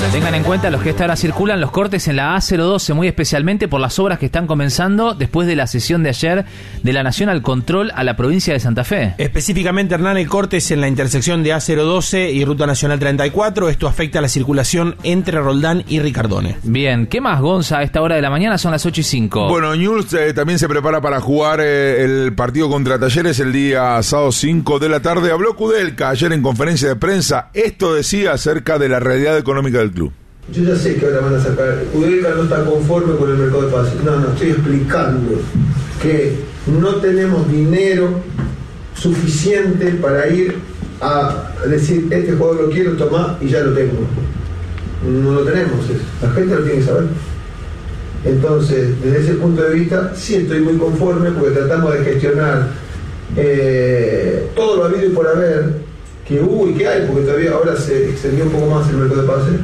Tengan en cuenta los que esta hora circulan los cortes en la A012, muy especialmente por las obras que están comenzando después de la sesión de ayer de la Nación al control a la provincia de Santa Fe. Específicamente, Hernán, el corte es en la intersección de A012 y Ruta Nacional 34. Esto afecta a la circulación entre Roldán y Ricardone. Bien, ¿qué más, Gonza? A esta hora de la mañana son las 8:05. Bueno, Newell's también se prepara para jugar el partido contra Talleres el día sábado 5 de la tarde. Habló Kudelka ayer en conferencia de prensa. Esto decía acerca de la realidad económica del club. Yo ya sé que ahora van a sacar. Kudelka no está conforme con el mercado de pases. No, estoy explicando que no tenemos dinero suficiente para ir a decir, este jugador lo quiero, tomar y ya lo tengo. No lo tenemos eso. La gente lo tiene que saber. Entonces, desde ese punto de vista, sí estoy muy conforme porque tratamos de gestionar todo lo habido y por haber que hubo y que hay, porque todavía ahora se extendió un poco más el mercado de pases.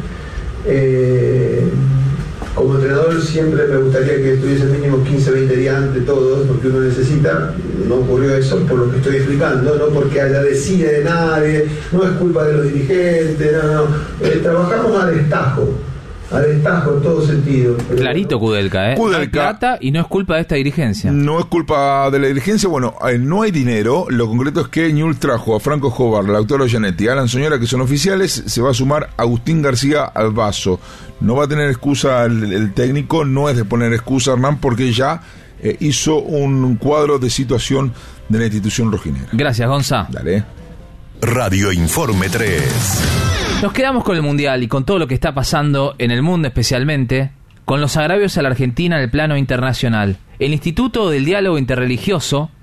Como entrenador siempre me gustaría que estuviese mínimo 15-20 días antes todos, porque uno necesita. No ocurrió eso por lo que estoy explicando, no porque haya decide de nadie, no es culpa de los dirigentes, no. Trabajamos a destajo en todo sentido. Clarito Kudelka, Kudelka. No hay plata y no es culpa de esta dirigencia. No es culpa de la dirigencia, bueno, no hay dinero. Lo concreto es que Newell's trajo a Franco Jobar, Lautaro Gianetti, Alan Soñora, que son oficiales. Se va a sumar Agustín García Albazo. No va a tener excusa el técnico, no es de poner excusa, Hernán, porque ya hizo un cuadro de situación de la institución rojinera. Gracias, Gonza. Dale. Radio Informe 3. Nos quedamos con el Mundial y con todo lo que está pasando en el mundo, especialmente con los agravios a la Argentina en el plano internacional. El Instituto del Diálogo Interreligioso